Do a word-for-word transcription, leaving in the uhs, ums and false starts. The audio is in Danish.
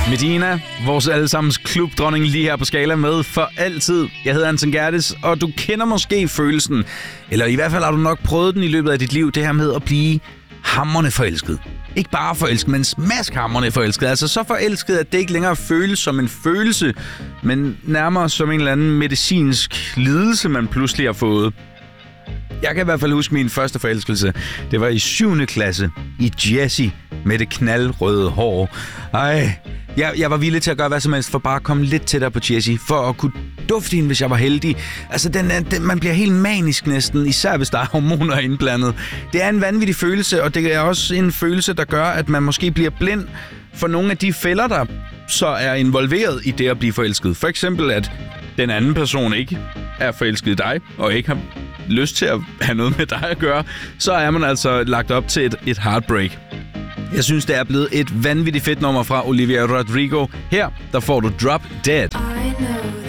Medina, vores allesammens klubdronning lige her på Skala med for altid. Jeg hedder Anton Gerdes, og du kender måske følelsen, eller i hvert fald har du nok prøvet den i løbet af dit liv, det her med at blive hamrende forelsket. Ikke bare forelsket, men smaskhamrende forelsket. Altså så forelsket, at det ikke længere føles som en følelse, men nærmere som en eller anden medicinsk lidelse, man pludselig har fået. Jeg kan i hvert fald huske min første forelskelse. Det var i syvende klasse i Jessie med det knaldrøde hår. Ej, jeg, jeg var villig til at gøre hvad som helst for bare at komme lidt tættere på Jessie, for at kunne dufte hende, hvis jeg var heldig. Altså, den, den, man bliver helt manisk næsten, især hvis der er hormoner indblandet. Det er en vanvittig følelse, og det er også en følelse, der gør, at man måske bliver blind for nogle af de fælder, der så er involveret i det at blive forelsket. For eksempel, at den anden person ikke er forelsket i dig, og ikke har lyst til at have noget med dig at gøre, så er man altså lagt op til et, et heartbreak. Jeg synes, det er blevet et vanvittigt fedt nummer fra Olivia Rodrigo. Her, der får du Drop Dead.